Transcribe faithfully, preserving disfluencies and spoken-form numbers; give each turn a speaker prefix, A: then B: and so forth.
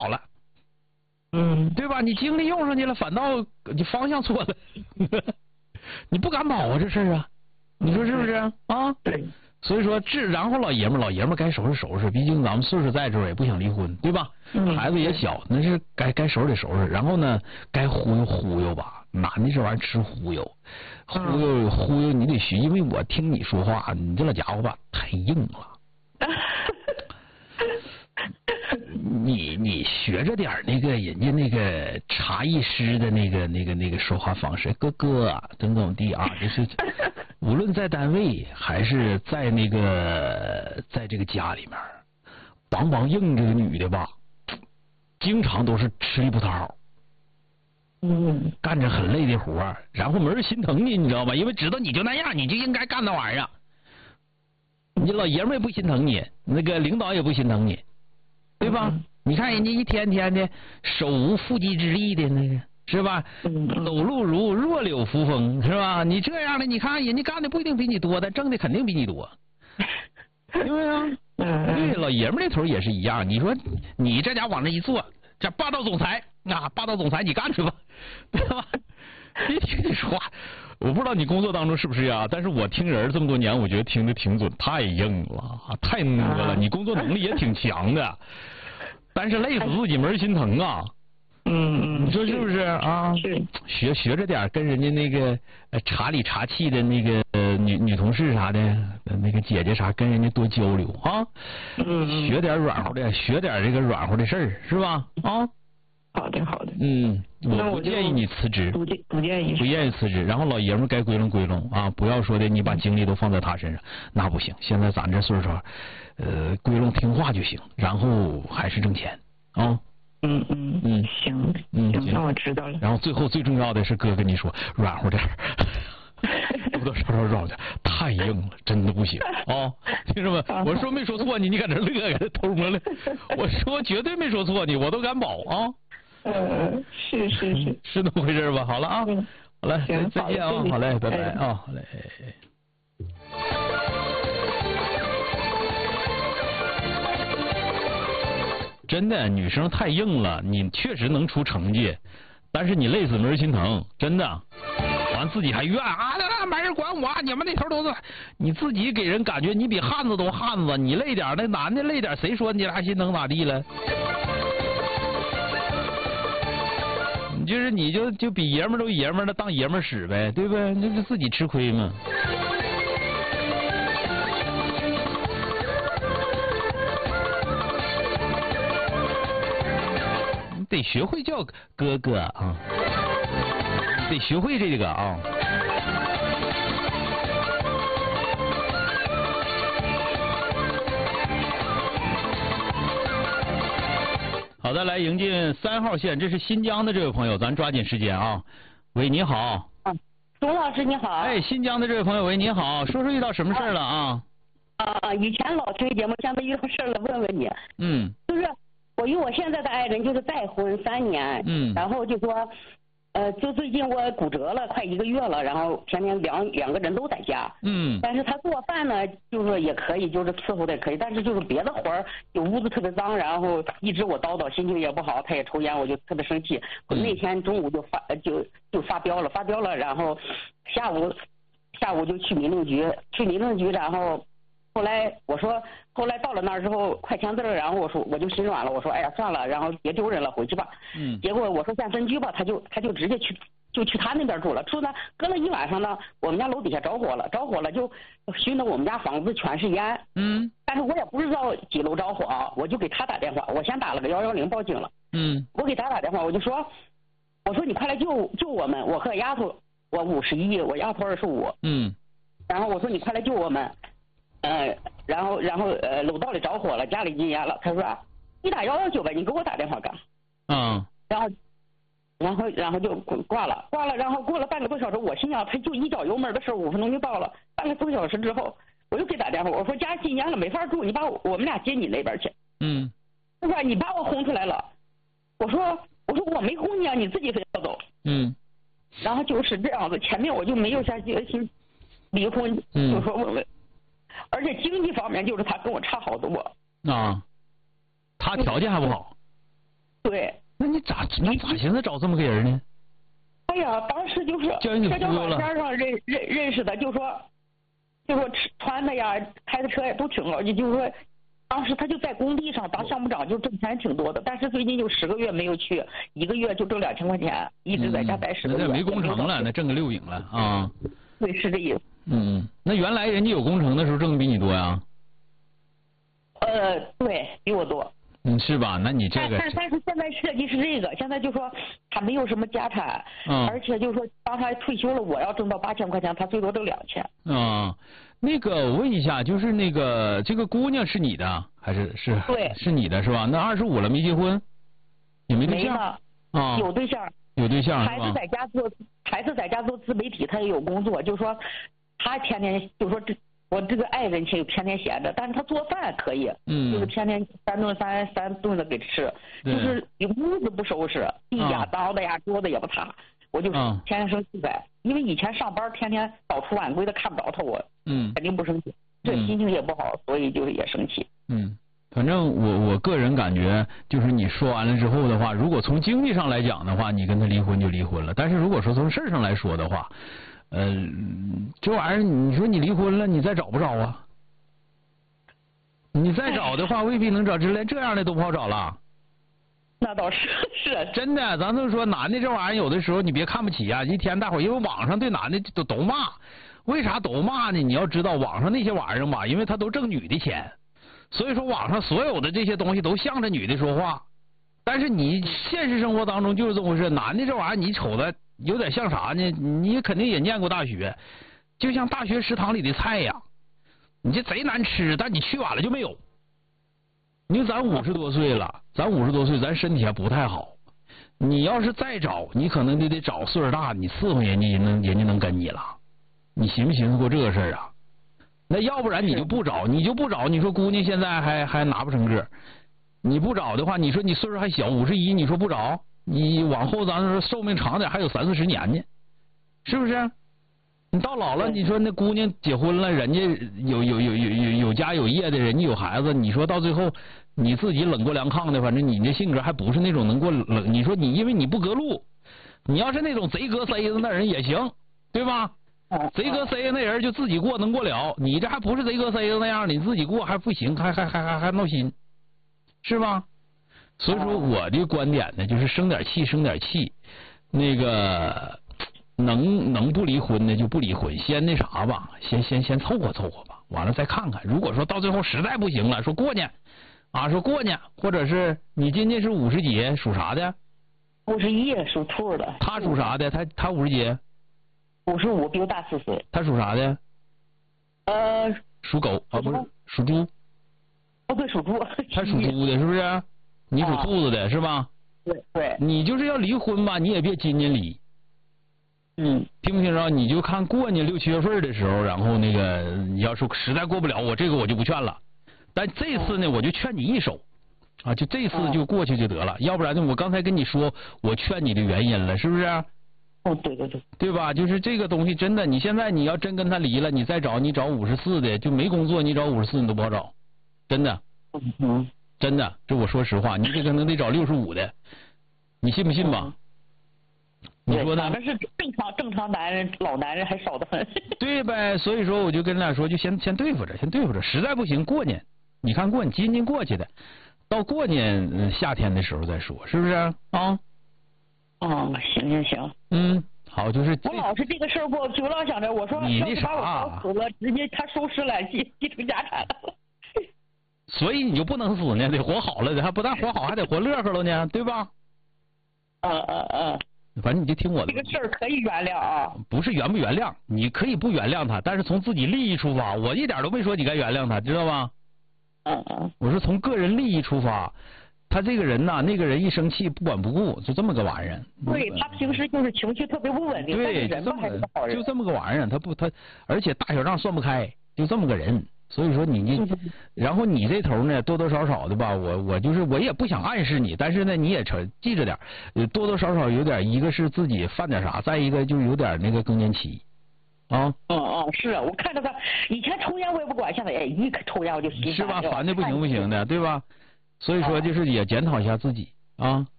A: 好了。
B: 嗯，
A: 对吧？你精力用上去了，反倒你方向错了，你不敢跑啊，这事儿啊，你说是不是啊？
B: 对。
A: 所以说，这然后老爷们儿，老爷们儿该收拾收拾，毕竟咱们岁数在这儿，也不想离婚，对吧？
B: 嗯、
A: 孩子也小，那是该该收拾得收拾。然后呢，该忽悠忽悠吧，男的这玩意儿吃忽悠，忽悠忽悠你得学，因为我听你说话，你这老家伙吧太硬了。你你学着点那个人家那个茶艺师的那个那个那个说话方式，哥哥啊，怎怎么地啊，就是无论在单位还是在那个在这个家里面，梆梆硬这个女的吧，经常都是吃力不讨好，
B: 嗯，
A: 干着很累的活，然后没人心疼你，你知道吧？因为知道你就那样，你就应该干那玩意儿，你老爷们也不心疼你，那个领导也不心疼你。对吧？嗯、你看人家一天天的手无缚鸡之力的那个，是吧？
B: 嗯、
A: 走路如弱柳扶风，是吧？你这样的，你看人家干的不一定比你多，但挣的肯定比你多，对不对啊？对，老爷们那头也是一样。你说你这家往那一坐，这霸道总裁啊，霸道总裁你干去吧，对吧？别听你说话，我不知道你工作当中是不是呀？但是我听人这么多年，我觉得听得挺准，太硬了，太讷了。你工作能力也挺强的，但是累死自己没人心疼啊。
B: 嗯嗯，
A: 你说是不是啊？
B: 是。学
A: 学着点，跟人家那个茶里茶气的那个女女同事啥的，那个姐姐啥，跟人家多交流啊。
B: 嗯。
A: 学点软乎的，学点这个软乎的事儿，是吧？啊。
B: 好的，好的。
A: 嗯，我不建议你辞职，
B: 不建不建议，
A: 不建议辞职。然后老爷们该归拢归拢啊，不要说的你把精力都放在他身上，那不行。现在咱这岁数，呃，归拢听话就行，然后还是挣钱啊。
B: 嗯嗯
A: 嗯，
B: 行，
A: 嗯，
B: 行，那我知道了。
A: 然后最后最重要的是，哥跟你说，软乎点，多多少少软点，太硬了，真的不行啊！听着没？我说没说错你，你搁这乐，搁这偷摸了。我说绝对没说错你，我都敢保啊！
B: 嗯，是是是，
A: 是那么回事吧？好了啊，好嘞，再再见啊，好嘞，拜拜啊，好嘞。真的，女生太硬了，你确实能出成绩，但是你累死没人心疼，真的。完自己还怨啊，那没人管我，你们那头都是，你自己给人感觉你比汉子都汉子，你累点，那男的累点，谁说你俩心疼咋地了？你就是你就就比爷们都爷们的当爷们使呗，对不对？那就自己吃亏嘛。你得学会叫哥哥啊，得学会这个啊。好的，来迎进三号线，这是新疆的这位朋友，咱抓紧时间啊。喂，你好。
C: 啊，钟老师你好。
A: 哎，新疆的这位朋友，喂，你好，说说遇到什么事儿了啊？
C: 啊啊，以前老听节目，现在遇到事儿了，问问你。
A: 嗯。
C: 就是我与我现在的爱人就是再婚三年，
A: 嗯，
C: 然后就说，呃，就最近我骨折了，快一个月了，然后天天两两个人都在家，
A: 嗯，
C: 但是他做饭呢，就是也可以，就是伺候的也可以，但是就是别的活儿，就屋子特别脏，然后一直我叨叨，心情也不好，他也抽烟，我就特别生气。
A: 嗯、
C: 那天中午就发就就发飙了，发飙了，然后下午下午就去民政局，去民政局，然后。后来我说，后来到了那儿之后快签字了，然后我说我就心软了，我说哎呀算了，然后别丢人了，回去吧。
A: 嗯。
C: 结果我说县分局吧，他就他就直接去就去他那边住了，住那隔了一晚上呢，我们家楼底下着火了，着火了就熏得我们家房子全是烟。
A: 嗯。
C: 但是我也不知道几楼着火啊，我就给他打电话，我先打了个幺幺零报警了。
A: 嗯。
C: 我给他打电话，我就说，我说你快来救救我们，我和丫头我五十一，我丫头二十五。
A: 嗯。
C: 然后我说你快来救我们。呃，然后然后呃，楼道里着火了，家里禁烟了。他说啊，你打幺幺九呗，你给我打电话干。
A: 嗯。
C: 然后，然后然后就挂了，挂了。然后过了半个多小时，我心想他就一脚油门的事，五分钟就到了。半个多小时之后，我又给打电话，我说家禁烟了，没法住，你把我我们俩接你那边去。
A: 嗯。
C: 他说你把我轰出来了。我说我说我没轰你啊，你自己非要走。
A: 嗯。
C: 然后就是这样子，前面我就没有下决心离婚，
A: 嗯、
C: 就说我们。而且经济方面，就是他跟我差好多
A: 啊，他条件还不好。 那咋寻思找这么个人呢？
C: 哎呀，当时就是
A: 叫人给
C: 社交
A: 忽悠了
C: 软件上认认认识的，就说就说吃穿的呀，开的车呀都挺高级，就是说当时他就在工地上当项目长，就挣钱挺多的，但是最近就十个月没有去，一个月就挣两千块钱，一直在家待十个月。
A: 那没工程了，那挣个六影了啊。
C: 对，是这意思。
A: 嗯，那原来人家有工程的时候挣的比你多呀？
C: 呃，对比我多。
A: 嗯，是吧？那你这个，
C: 但但是现在设计是这个，现在就说他没有什么家产，
A: 嗯，
C: 而且就说当他退休了，我要挣到八千块钱，他最多挣两千。
A: 啊，那个我问一下，就是那个这个姑娘是你的还是是？
C: 对，
A: 是你的是吧？那二十五了没结婚？也没对象？啊，
C: 有对象。
A: 有对象是吧？
C: 孩子在家做，孩子在家做自媒体，他也有工作，就说他天天就说这。我这个爱人其实天天闲着，但是他做饭可以，
A: 嗯，
C: 就是天天三顿三三顿的给吃，就是屋子不收拾，地呀脏的呀，桌子也不擦，我就天天生气呗。因为以前上班天天早出晚归的，看不着他，我
A: 嗯
C: 肯定不生气，这心情也不好，所以就是也生气。
A: 嗯，反正我我个人感觉，就是你说完了之后的话，如果从经济上来讲的话，你跟他离婚就离婚了，但是如果说从事儿上来说的话。呃，这玩意儿，你说你离婚了，你再找不着啊？你再找的话，未必能找，连这样的都不好找了。
C: 那倒是，是
A: 真的。咱就说男的这玩意儿，有的时候你别看不起啊，一天大伙儿因为网上对男的都都骂，为啥都骂呢？你要知道网上那些玩意儿吧，因为他都挣女的钱，所以说网上所有的这些东西都向着女的说话。但是你现实生活当中就是这么回事，男的这玩意儿你瞅着。有点像啥呢？你肯定也念过大学，就像大学食堂里的菜呀，你这贼难吃，但你去晚了就没有。你说咱五十多岁了，咱五十多岁，咱身体还不太好。你要是再找，你可能就得找岁数大，你伺候人家能人家能跟你了。你寻没寻思过这个事儿啊？那要不然你就不找，你就不找。你说姑娘现在还还拿不成个，你不找的话，你说你岁数还小，五十一，你说不找？你往后咱说寿命长点，还有三四十年呢，是不是？你到老了，你说那姑娘结婚了，人家有有有有有有家有业的，人家有孩子，你说到最后你自己冷过凉炕的，反正你这性格还不是那种能过冷。你说你因为你不隔路，你要是那种贼隔塞子那人也行，对吧？贼隔塞子那人就自己过能过了，你这还不是贼隔塞子那样，你自己过还不行，还还还还还闹心，是吧？所以说我的观点呢，就是生点气，生点气，那个能能不离婚的就不离婚，先那啥吧，先先先凑合凑合吧，完了再看看。如果说到最后实在不行了，说过年啊，说过年，或者是你今年是五十几，属啥的？
C: 五十一，属兔的。
A: 他属啥的？他他五十几？
C: 五十五，比我大四岁。
A: 他属啥的？
C: 呃，
A: 属狗啊，不是属猪。
C: 哦，对，属猪。
A: 他属猪的，是不是？你属兔子的是吧？
C: 对对。
A: 你就是要离婚吧，你也别今年离。
C: 嗯。
A: 听不听着？你就看过年六七月份的时候，然后那个你要说实在过不了，我这个我就不劝了。但这次呢，我就劝你一手，啊，就这次就过去就得了。要不然呢，我刚才跟你说我劝你的原因了，是不是？
C: 哦，对对对。
A: 对吧？就是这个东西真的，你现在你要真跟他离了，你再找你找五十四的，就没工作，你找五十四你都不好找，真的。
C: 嗯。
A: 真的，这我说实话，你这可能得找六十五的，你信不信吧？你说呢？
C: 反正是正常正常男人，老男人还少得很。对
A: 呗，所以说我就跟他俩说，就先先对付着，先对付着，实在不行过年，你看过年今年过去的，到过年、呃、夏天的时候再说，是不是啊？
C: 哦，行行行。
A: 嗯，好，就是
C: 我老是这个事儿过，就老想着，我说
A: 你那啥，
C: 把我死了，直接他收拾了，继继承家产了。
A: 所以你就不能死呢，得活好了的，还不但活好，还得活乐呵了呢，对吧？
C: 嗯嗯嗯。
A: 反正你就听我的。
C: 这个事儿可以原谅啊。
A: 不是原不原谅，你可以不原谅他，但是从自己利益出发，我一点都没说你该原谅他，知道吗？
C: 嗯嗯。
A: 我是从个人利益出发，他这个人呐，那个人一生气不管不顾，就这么个玩意儿。
C: 对，他平时就是情绪特别不稳定，
A: 对，
C: 但是人还是个好人。
A: 就这么个玩意儿，他不他，而且大小账算不开，就这么个人。所以说你你，然后你这头呢，多多少少的吧，我我就是我也不想暗示你，但是呢，你也成记着点，多多少少有点，一个是自己犯点啥，再一个就有点那个更年期，啊。
C: 嗯嗯，是啊，我看着他以前抽烟我也不管，现在哎一抽烟我就心
A: 是吧，烦的不行不行的，对吧？所以说就是也检讨一下自己啊。